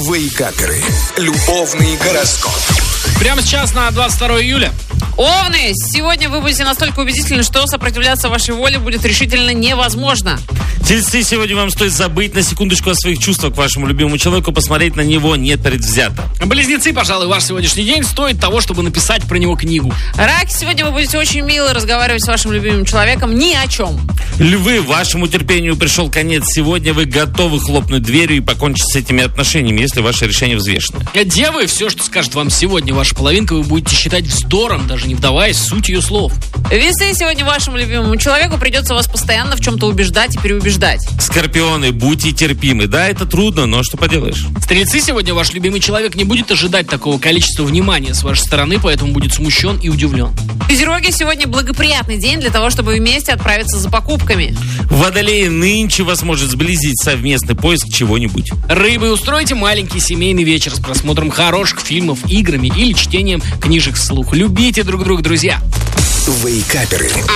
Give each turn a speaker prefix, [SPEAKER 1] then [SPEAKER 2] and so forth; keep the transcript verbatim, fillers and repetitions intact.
[SPEAKER 1] Вейкаперы. Любовный гороскоп.
[SPEAKER 2] Прямо сейчас на двадцать второе июля.
[SPEAKER 3] Овны, сегодня вы будете настолько убедительны, что сопротивляться вашей воле будет решительно невозможно.
[SPEAKER 4] Тельцы, сегодня вам стоит забыть на секундочку о своих чувствах к вашему любимому человеку, посмотреть на него непредвзято.
[SPEAKER 2] Близнецы, пожалуй, ваш сегодняшний день стоит того, чтобы написать про него книгу.
[SPEAKER 3] Раки, сегодня вы будете очень мило разговаривать с вашим любимым человеком ни о чем.
[SPEAKER 4] Львы, вашему терпению пришел конец. Сегодня вы готовы хлопнуть дверью и покончить с этими отношениями, если ваше решение взвешено.
[SPEAKER 2] Девы, все, что скажет вам сегодня ваша половинка, вы будете считать вздором, даже не вдаваясь в суть ее слов.
[SPEAKER 3] Весы, сегодня вашему любимому человеку придется вас постоянно в чем-то убеждать и переубеждать.
[SPEAKER 4] Скорпионы, будьте терпимы. Да, это трудно, но что поделаешь.
[SPEAKER 2] Стрельцы, сегодня ваш любимый человек не будет ожидать такого количества внимания с вашей стороны, поэтому будет смущен и удивлен.
[SPEAKER 3] Козероги, сегодня благоприятный день для того, чтобы вместе отправиться за покупками.
[SPEAKER 4] Водолеи, нынче вас может сблизить совместный поиск чего-нибудь.
[SPEAKER 2] Рыбы, устройте маленький семейный вечер с просмотром хороших фильмов, играми или чтением книжек вслух. Любите друг друга, друзья.
[SPEAKER 1] Вейкаперы.